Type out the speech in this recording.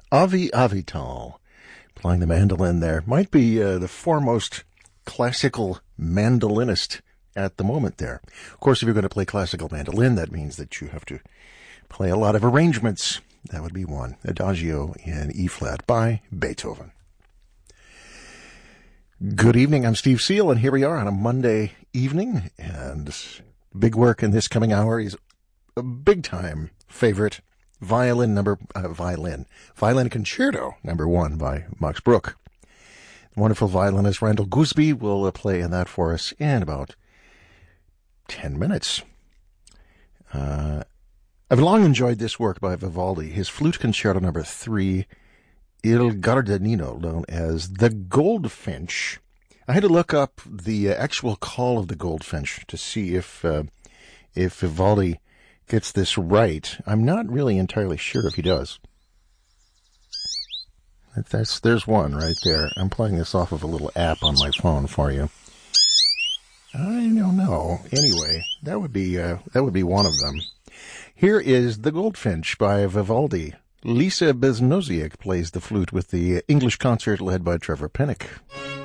Avi Avital playing the mandolin there. Might be the foremost classical mandolinist at the moment there. Of course, if you're going to play classical mandolin, that means that you have to play a lot of arrangements. That would be one. Adagio in E-flat by Beethoven. Good evening, I'm Steve Seal, and here we are on a Monday evening, and big work in this coming hour is a big-time favorite, Violin Concerto number 1 by Max Bruch. The wonderful violinist Randall Gooseby will play in that for us in about 10 minutes. I've long enjoyed this work by Vivaldi, his Flute Concerto number 3, Il Gardanino, known as the Goldfinch. I had to look up the actual call of the Goldfinch to see if Vivaldi gets this right. I'm not really entirely sure if he does. There's one right there. I'm playing this off of a little app on my phone for you. I don't know. Anyway, that would be one of them. Here is The Goldfinch by Vivaldi. Lisa Besnoziak plays the flute with the English concert led by Trevor Pinnock.